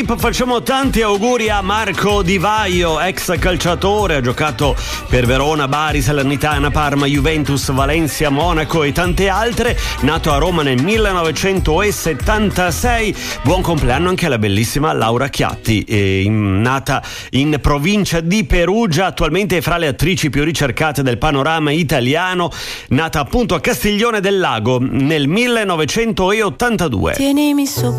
Facciamo tanti auguri a Marco Di Vaio, ex calciatore, ha giocato per Verona, Bari, Salernitana, Parma, Juventus, Valencia, Monaco e tante altre, nato a Roma nel 1976. Buon compleanno anche alla bellissima Laura Chiatti, nata in provincia di Perugia, attualmente è fra le attrici più ricercate del panorama italiano, nata appunto a Castiglione del Lago nel 1982. Tienimi sotto